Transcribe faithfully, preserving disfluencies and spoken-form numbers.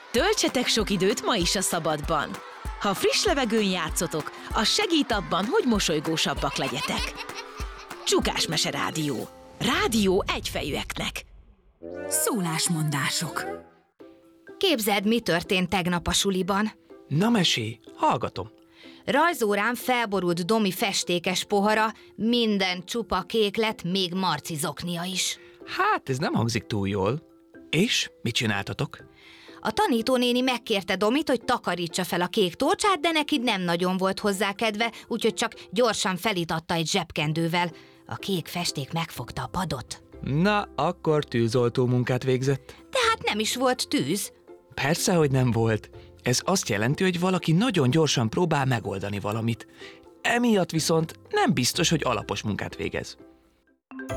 Töltsetek sok időt ma is a szabadban. Ha friss levegőn játszotok, az segít abban, hogy mosolygósabbak legyetek. Csukásmese Rádió. Rádió egyfejűeknek. Szólásmondások. Képzeld, mi történt tegnap a suliban. Na mesélj, hallgatom. Rajzórán felborult Domi festékes pohara, minden csupa kék lett, még Marci zoknia is. Hát, ez nem hangzik túl jól. És mit csináltatok? A tanítónéni megkérte Domit, hogy takarítsa fel a kék tórcsát, de neki nem nagyon volt hozzá kedve, úgyhogy csak gyorsan felitatta egy zsebkendővel. A kék festék megfogta a padot. Na, akkor tűzoltó munkát végzett. De hát nem is volt tűz. Persze, hogy nem volt. Ez azt jelenti, hogy valaki nagyon gyorsan próbál megoldani valamit. Emiatt viszont nem biztos, hogy alapos munkát végez.